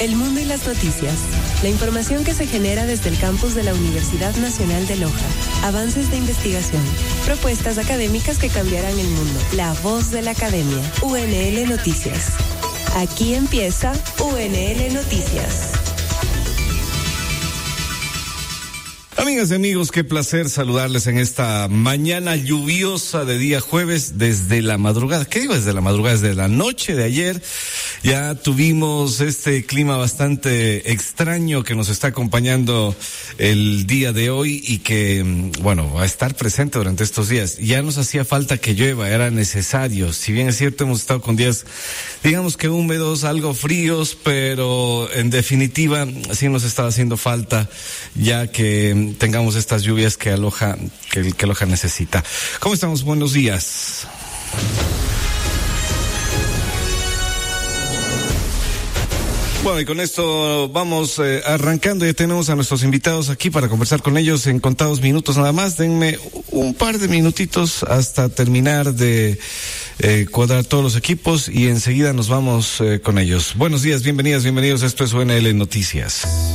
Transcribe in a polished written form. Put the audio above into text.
El mundo y las noticias. La información que se genera desde el campus de la Universidad Nacional de Loja. Avances de investigación. Propuestas académicas que cambiarán el mundo. La voz de la academia. UNL Noticias. Aquí empieza UNL Noticias. Amigas y amigos, qué placer saludarles en esta mañana lluviosa de día jueves desde la madrugada. ¿Qué digo desde la madrugada? Desde la noche de ayer ya tuvimos este clima bastante extraño que nos está acompañando el día de hoy y que, bueno, va a estar presente durante estos días. Ya nos hacía falta que llueva, era necesario. Si bien es cierto, hemos estado con días, digamos que húmedos, algo fríos, pero en definitiva sí nos estaba haciendo falta ya que tengamos estas lluvias que Loja necesita. ¿Cómo estamos? Buenos días. Bueno, y con esto vamos arrancando. Ya tenemos a nuestros invitados aquí para conversar con ellos en contados minutos nada más. Denme un par de minutitos hasta terminar de cuadrar todos los equipos y enseguida nos vamos con ellos. Buenos días, bienvenidas, bienvenidos. Esto es UNL Noticias.